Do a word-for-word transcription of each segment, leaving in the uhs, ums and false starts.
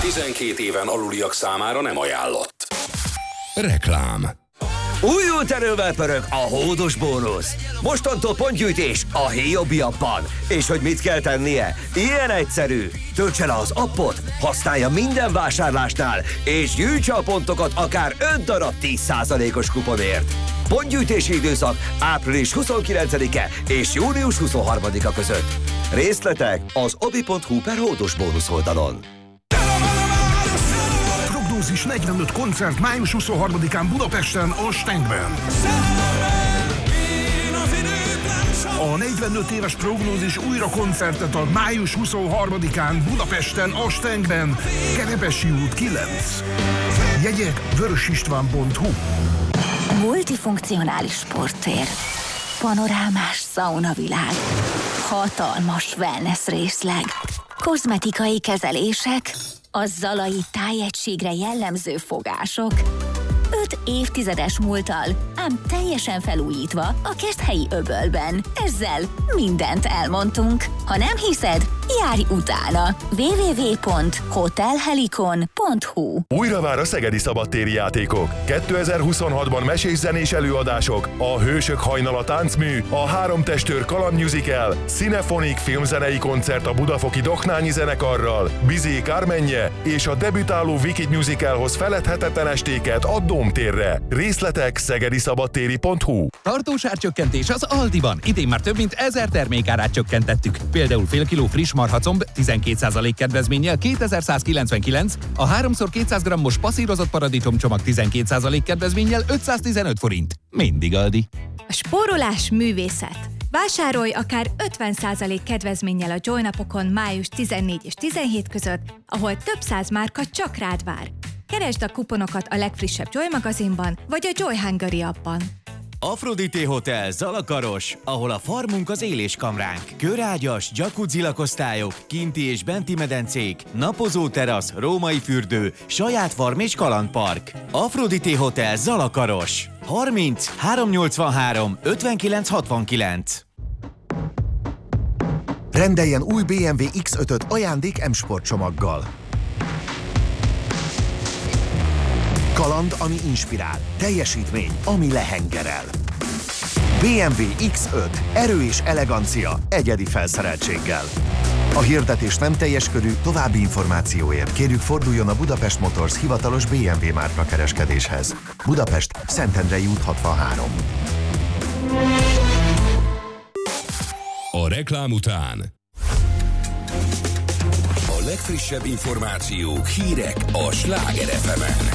tizenkét éven aluliak számára nem ajánlott. Reklám. Újult erővel pörög a hódos bónusz. Mostantól pontgyűjtés a Héjabbiakban. És hogy mit kell tennie? Ilyen egyszerű. Töltse le az appot, használja minden vásárlásnál, és gyűjtse a pontokat akár öt darab tíz százalékos kuponért. Pontgyűjtési időszak április huszonkilencedike és június huszonharmadika között. Részletek az obi pont hu per hódos bónusz oldalon. Prognózis negyvenöt koncert május huszonharmadikán Budapesten, a Stenkben. A negyvenöt éves Prognózis újra koncertet ad május huszonharmadikán Budapesten, a Stenkben, Kerepesi út kilenc. Jegyek vörösistván pont hu. Multifunkcionális sporttér, panorámás szaunavilág, hatalmas wellness részleg, kozmetikai kezelések, a zalai tájegységre jellemző fogások. Öt évtizedes múlttal, ám teljesen felújítva a Keszthelyi öbölben. Ezzel mindent elmondtunk. Ha nem hiszed, járj utána. double-u double-u double-u pont hotel helikon pont hu. Újra vár a szegedi szabadtéri játékok. kétezer-huszonhatban mesés-zenés előadások, a Hősök hajnala táncmű, a Három testőr kalandmusical, Cinefonik filmzenei koncert a budafoki Doknányi zenekarral, Bizé Kármenje és a debütáló Wicked musicalhoz feledhetetlen estéket a Dómtérre. Részletek szegedi szabadtéri pont hu. Tartós árcsökkentés az Aldiban. Idén már több mint ezer termékárát csökkentettük. Például fél kiló friss marhacomb tizenkét százalék kedvezménnyel kétezer-százkilencvenkilenc, a háromszor kétszáz grammos passzírozott paradicsomcsomag tizenkét százalék kedvezménnyel ötszáztizenöt forint. Mindig Aldi. A spórolás művészet. Vásárolj akár ötven százalék kedvezménnyel a Joy napokon május tizennégy és tizenhét között, ahol több száz márka csak rád vár. Keresd a kuponokat a legfrissebb Joy magazinban, vagy a Joy Hungary appban. Aphrodite Hotel Zalakaros, ahol a farmunk az éléskamránk. Körágyas, jacuzzi lakosztályok, kinti és benti medencék, napozó terasz, római fürdő, saját farm és kalandpark. Aphrodite Hotel Zalakaros. harminc háromszáznyolcvanhárom ötvenkilenc hatvankilenc. Rendeljen új bé em vé iksz ötöt ajándék M-Sport csomaggal. Kaland, ami inspirál. Teljesítmény, ami lehengerel. bé em vé iksz öt. Erő és elegancia egyedi felszereltséggel. A hirdetés nem teljes körű, további információért kérjük forduljon a Budapest Motors hivatalos bé em vé márka kereskedéshez. Budapest, Szentendrei út hatvanhárom. A reklám után A legfrissebb információk, hírek a Sláger ef emen.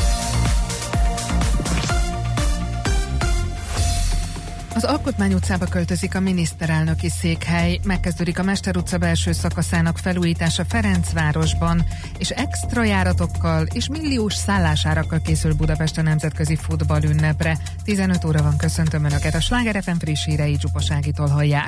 Az Alkotmány utcába költözik a miniszterelnöki székhely, megkezdődik a Mester utca belső szakaszának felújítása Ferencvárosban, és extra járatokkal és milliós szállásárakkal készül Budapest a nemzetközi futballünnepre. tizenöt óra van, köszöntöm Önöket, a Sláger ef em friss hírei Zsupas Ágitól hallják.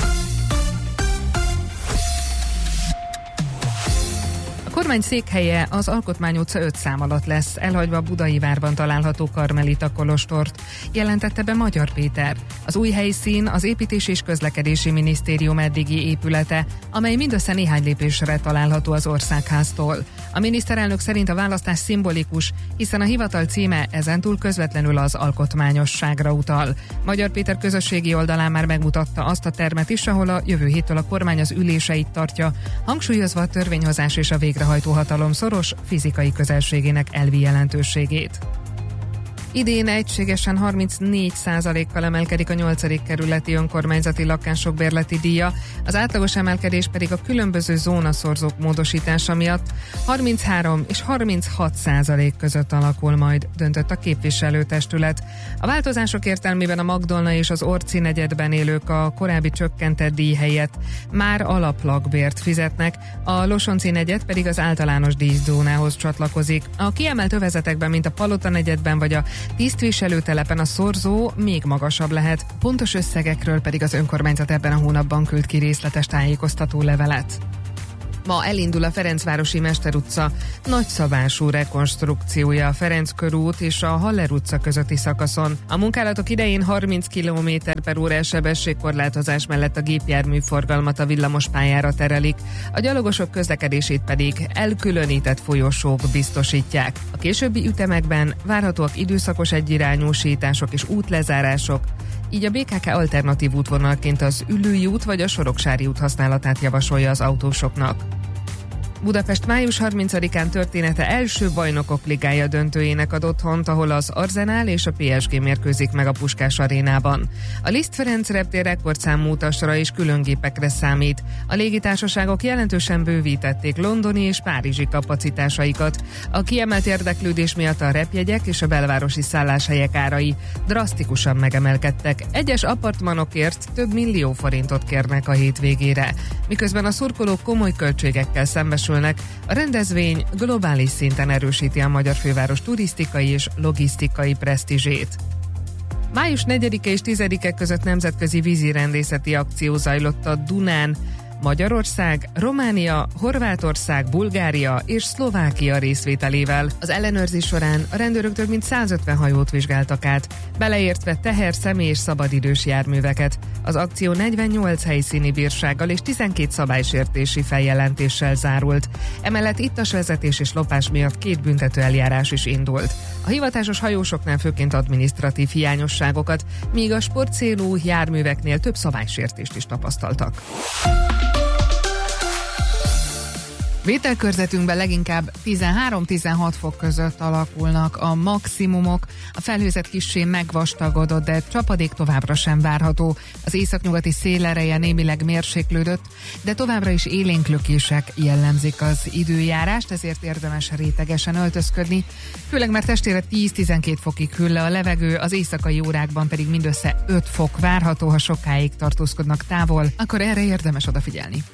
A kormány székhelye az Alkotmány utca öt szám alatt lesz, elhagyva a Budai várban található Karmelita kolostort, jelentette be Magyar Péter. Az új helyszín az Építési és Közlekedési Minisztérium eddigi épülete, amely mindössze néhány lépésre található az Országháztól. A miniszterelnök szerint a választás szimbolikus, hiszen a hivatal címe ezentúl közvetlenül az alkotmányosságra utal. Magyar Péter közösségi oldalán már megmutatta azt a termet is, ahol a jövő héttől a kormány az üléseit tartja, hangsúlyozva a törvényhozás és a végrehajtó hatalom szoros fizikai közelségének elvi jelentőségét. Idén egységesen harmincnégy százalékkal emelkedik a nyolcadik kerületi önkormányzati lakások bérleti díja, az átlagos emelkedés pedig a különböző zónaszorzók módosítása miatt harminchárom és harminchat százalék között alakul majd, döntött a képviselőtestület. A változások értelmében a Magdolna és az Orci negyedben élők a korábbi csökkentett díj helyett már alaplakbért fizetnek, a Losonci negyed pedig az általános díjzónához csatlakozik. A kiemelt övezetekben, mint a Palota negyedben vagy a tisztviselőtelepen a szorzó még magasabb lehet, pontos összegekről pedig az önkormányzat ebben a hónapban küld ki részletes tájékoztató levelet. Ma elindul a Ferencvárosi Mester utca nagyszabású rekonstrukciója a Ferenc körút és a Haller utca közötti szakaszon. A munkálatok idején harminc kilométer per órás sebességkorlátozás mellett a gépjármű forgalmat a villamospályára terelik, a gyalogosok közlekedését pedig elkülönített folyosók biztosítják. A későbbi ütemekben várhatóak időszakos egyirányú sétások és útlezárások, így a bé ká ká alternatív útvonalként az Üllői út vagy a Soroksári út használatát javasolja az autósoknak. Budapest május harmincadikán története első Bajnokok Ligája döntőjének ad otthont, ahol az Arsenal és a pé es gé mérkőzik meg a Puskás arénában. A Liszt Ferenc reptér rekordszámú utasra és különgépekre számít. A légitársaságok jelentősen bővítették londoni és párizsi kapacitásaikat. A kiemelt érdeklődés miatt a repjegyek és a belvárosi szálláshelyek árai drasztikusan megemelkedtek. Egyes apartmanokért több millió forintot kérnek a hétvégére. Miközben a szurkolók komoly költségekkel szembesülnek, a rendezvény globális szinten erősíti a magyar főváros turisztikai és logisztikai presztízsét. május negyedike és tizedike között nemzetközi vízirendészeti akció zajlott a Dunán. Magyarország, Románia, Horvátország, Bulgária és Szlovákia részvételével. Az ellenőrzés során a rendőrök több mint százötven hajót vizsgáltak át, beleértve teher, személy és szabadidős járműveket. Az akció negyvennyolc helyszíni bírsággal és tizenkét szabálysértési feljelentéssel zárult. Emellett ittas vezetés és lopás miatt két büntető eljárás is indult. A hivatásos hajósoknál főként adminisztratív hiányosságokat, míg a sportcélú járműveknél több szabálysértést is tapasztaltak. Vételkörzetünkben leginkább tizenhárom-tizenhat fok között alakulnak a maximumok, a felhőzet kissé megvastagodott, de csapadék továbbra sem várható. Az északnyugati szél ereje némileg mérséklődött, de továbbra is élénk lökések jellemzik az időjárást, ezért érdemes rétegesen öltözködni, főleg mert estére tíz-tizenkét fokig hűl le a levegő, az éjszakai órákban pedig mindössze öt fok várható, ha sokáig tartózkodnak távol, akkor erre érdemes odafigyelni.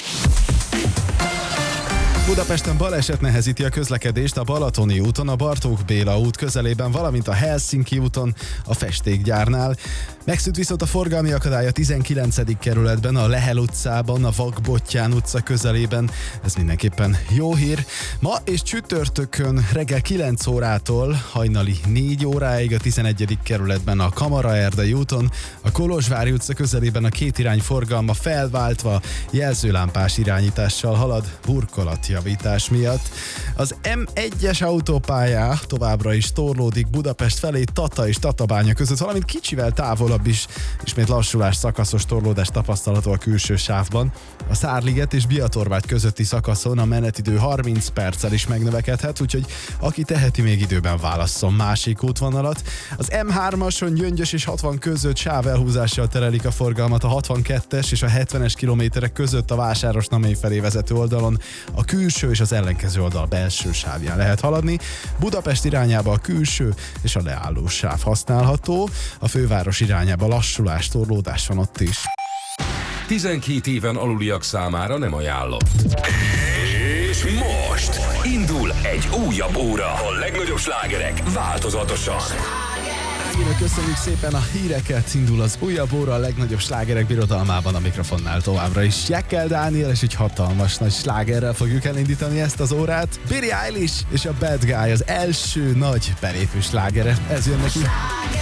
Budapesten baleset nehezíti a közlekedést a Balatoni úton, a Bartók Béla út közelében, valamint a Helsinki úton, a festékgyárnál. Megszűnt viszont a forgalmi akadály a tizenkilencedik kerületben, a Lehel utcában, a Vakbottyán utca közelében. Ez mindenképpen jó hír. Ma és csütörtökön reggel kilenc órától hajnali négy óráig a tizenegyedik kerületben, a Kamaraerdei úton, a Kolozsvári utca közelében a két irány forgalma felváltva jelzőlámpás irányítással halad burkolatjavítás miatt. Az em egyes autópályá továbbra is torlódik Budapest felé Tata és Tatabánya között, valamint kicsivel távolabb is ismét lassulás, szakaszos torlódás tapasztalható a külső sávban. A Szárliget és Biatorvágy közötti szakaszon a menetidő harminc perccel is megnövekedhet, úgyhogy aki teheti, még időben válasszon másik útvonalat. Az em hármason Gyöngyös és hatvan között sávelhúzással terelik a forgalmat, a hatvankettes és a hetvenes kilométerek között a Vásárosnamény felé vezető oldalon a külső és az ellenkező oldal belső sávján lehet haladni. Budapest irányába a külső és a leálló sáv használható, a főváros irányába lassulás, torlódás van ott is. tizenkét éven aluliak számára nem ajánlott. És most indul egy újabb óra. A legnagyobb slágerek változatosan. Köszönjük szépen a híreket, indul az újabb óra a legnagyobb slágerek birodalmában, a mikrofonnál továbbra is Jekkel Dániel, és egy hatalmas nagy slágerrel fogjuk elindítani ezt az órát. Billie Eilish és a Bad Guy az első nagy belépő slágere, ez jön neki.